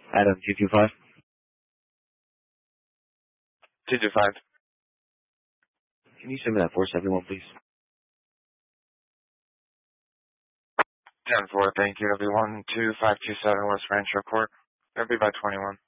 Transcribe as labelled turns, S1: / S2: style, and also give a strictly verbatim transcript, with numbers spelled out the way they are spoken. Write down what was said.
S1: Adam two two five.
S2: two two five.
S1: Can you send me that four seven one, please?
S2: ten four, thank you. It'll be one two five two seven West Rancho Court. It'll be by twenty-one.